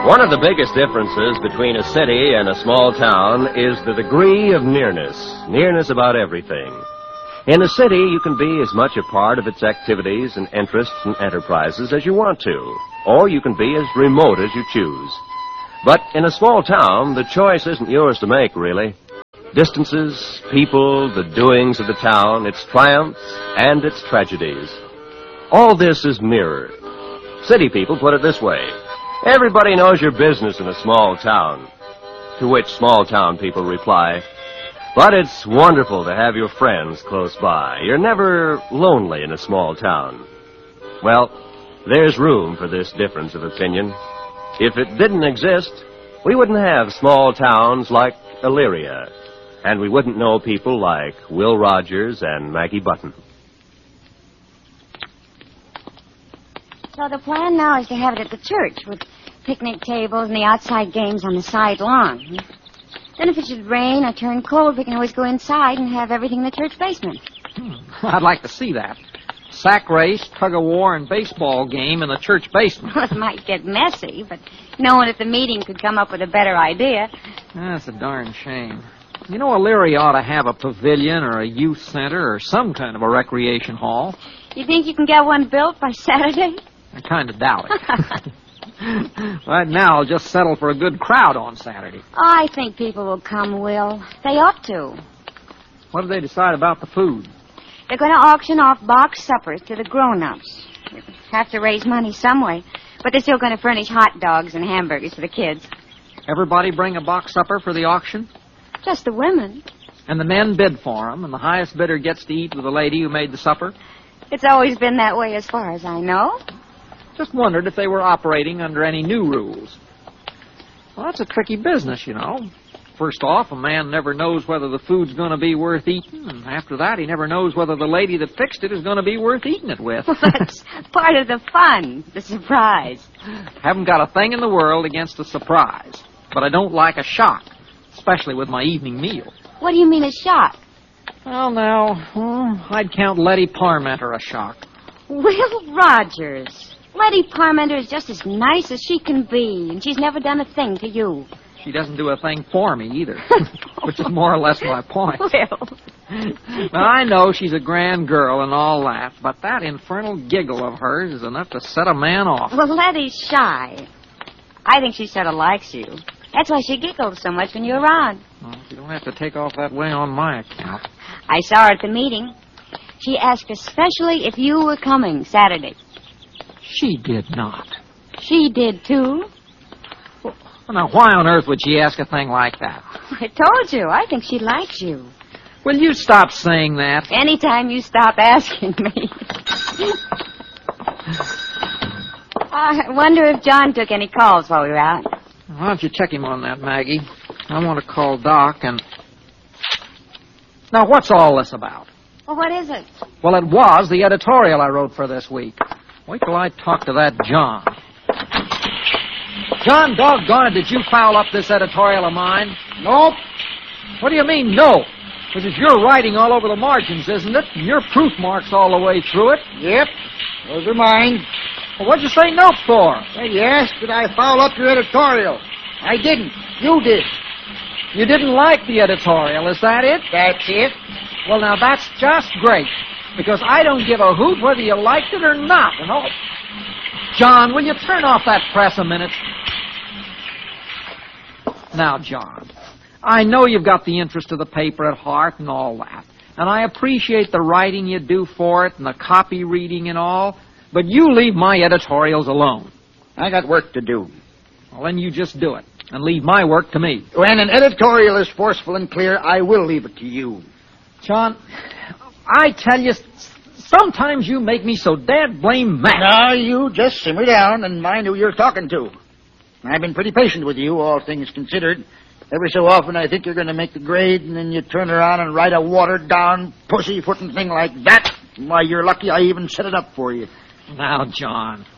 One of the biggest differences between a city and a small town is the degree of nearness about everything. In a city, you can be as much a part of its activities and interests and enterprises as you want to, or you can be as remote as you choose. But in a small town, the choice isn't yours to make, really. Distances, people, the doings of the town, its triumphs and its tragedies. All this is mirrored. City people put it this way. Everybody knows your business in a small town. To which small town people reply, but it's wonderful to have your friends close by. You're never lonely in a small town. Well, there's room for this difference of opinion. If it didn't exist, we wouldn't have small towns like Elyria, and we wouldn't know people like Will Rogers and Maggie Button. So the plan now is to have it at the church with picnic tables and the outside games on the side lawn. Then if it should rain or turn cold, we can always go inside and have everything in the church basement. I'd like to see that. Sack race, tug-of-war, and baseball game in the church basement. Well, it might get messy, but no one at the meeting could come up with a better idea. That's a darn shame. You know, Elyria ought to have a pavilion or a youth center or some kind of a recreation hall. You think you can get one built by Saturday? I kind of doubt it. Right now, I'll just settle for a good crowd on Saturday. I think people will come, Will. They ought to. What do they decide about the food? They're going to auction off box suppers to the grown-ups. They have to raise money some way, but they're still going to furnish hot dogs and hamburgers for the kids. Everybody bring a box supper for the auction? Just the women. And the men bid for them, and the highest bidder gets to eat with the lady who made the supper? It's always been that way as far as I know. Just wondered if they were operating under any new rules. Well, that's a tricky business, you know. First off, a man never knows whether the food's going to be worth eating, and after that, he never knows whether the lady that fixed it is going to be worth eating it with. Well, that's part of the fun, the surprise. Haven't got a thing in the world against a surprise, but I don't like a shock, especially with my evening meal. What do you mean a shock? Well, now, I'd count Letty Parmenter a shock. Will Rogers. Letty Parmenter is just as nice as she can be, and she's never done a thing to you. She doesn't do a thing for me, either, which is more or less my point. Will. Now, I know she's a grand girl and all that, but that infernal giggle of hers is enough to set a man off. Well, Letty's shy. I think she sort of likes you. That's why she giggles so much when you're around. Well, you don't have to take off that way on my account. I saw her at the meeting. She asked especially if you were coming Saturday. She did not. She did, too. Well, now, why on earth would she ask a thing like that? I told you. I think she likes you. Will you stop saying that? Anytime you stop asking me. I wonder if John took any calls while we were out. Why don't you check him on that, Maggie? I want to call Doc and... Now, what's all this about? Well, what is it? Well, it was the editorial I wrote for this week. Wait till I talk to that John. John, doggone it, did you foul up this editorial of mine? Nope. What do you mean, no? This is your writing all over the margins, isn't it? And your proof marks all the way through it. Yep. Those are mine. Well, what'd you say no for? Well, you asked did I foul up your editorial. I didn't. You did. You didn't like the editorial, is that it? That's it. Well, now, that's just great. Because I don't give a hoot whether you liked it or not. And all... John, will you turn off that press a minute? Now, John, I know you've got the interest of the paper at heart and all that. And I appreciate the writing you do for it and the copy reading and all. But you leave my editorials alone. I got work to do. Well, then you just do it. And leave my work to me. When an editorial is forceful and clear, I will leave it to you. John, I tell you, sometimes you make me so dad blame mad. Now, you just simmer down and mind who you're talking to. I've been pretty patient with you, all things considered. Every so often I think you're going to make the grade, and then you turn around and write a watered-down, pussyfooting thing like that. Why, you're lucky I even set it up for you. Now, John,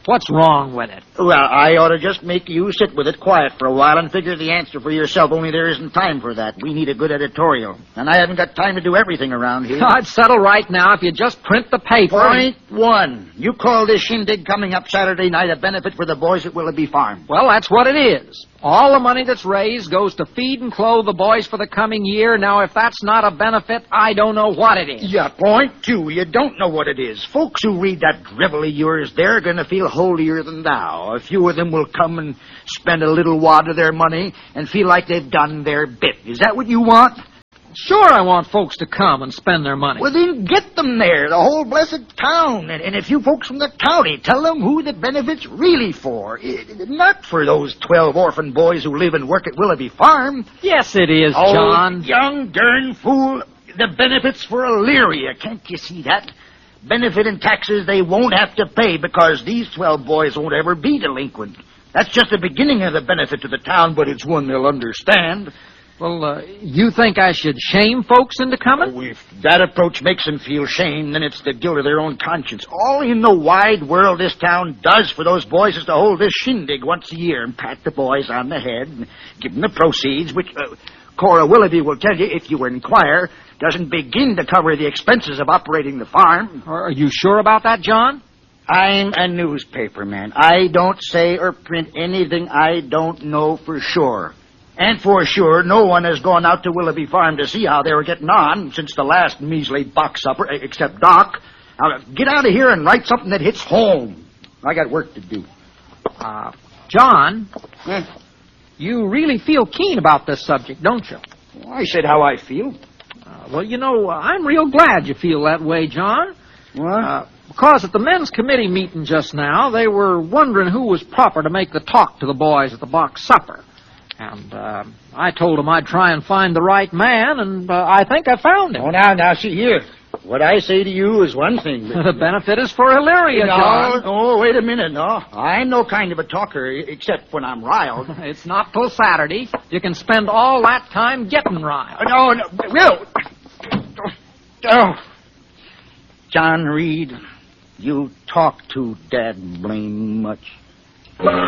What's wrong with it? Well, I ought to just make you sit with it quiet for a while and figure the answer for yourself, only there isn't time for that. We need a good editorial, and I haven't got time to do everything around here. I'd settle right now if you just print the paper. Point one. You call this shindig coming up Saturday night a benefit for the boys at Willoughby Farm. Well, that's what it is. All the money that's raised goes to feed and clothe the boys for the coming year. Now, if that's not a benefit, I don't know what it is. Yeah, point two. You don't know what it is. Folks who read that drivel of yours, they're going to feel holier than thou. A few of them will come and spend a little wad of their money and feel like they've done their bit. Is that what you want? Sure, I want folks to come and spend their money. Well, then get them there, the whole blessed town. And a few folks from the county. Tell them who the benefit's really for. Not for those 12 orphan boys who live and work at Willoughby Farm. Yes, it is, John. Oh, young darn fool. The benefit's for Elyria. Can't you see that? Benefit and taxes they won't have to pay because these 12 boys won't ever be delinquent. That's just the beginning of the benefit to the town, but it's one they'll understand. Well, you think I should shame folks into coming? Oh, if that approach makes them feel shame, then it's the guilt of their own conscience. All in the wide world this town does for those boys is to hold this shindig once a year and pat the boys on the head and give them the proceeds, which Cora Willoughby will tell you, if you inquire, doesn't begin to cover the expenses of operating the farm. Are you sure about that, John? I'm a newspaper man. I don't say or print anything I don't know for sure. And for sure, no one has gone out to Willoughby Farm to see how they were getting on since the last measly box supper, except Doc. Now, get out of here and write something that hits home. I got work to do. John, you really feel keen about this subject, don't you? Well, I said how I feel. Well, you know, I'm real glad you feel that way, John. What? Because at the men's committee meeting just now, they were wondering who was proper to make the talk to the boys at the box supper. And I told them I'd try and find the right man, and I think I found him. Oh, now, see here. What I say to you is one thing. But... The benefit is for Elyria, John. Oh, wait a minute, no. I'm no kind of a talker, except when I'm riled. It's not till Saturday. You can spend all that time getting riled. No, Will. Oh. John Reed, you talk too dad blame much.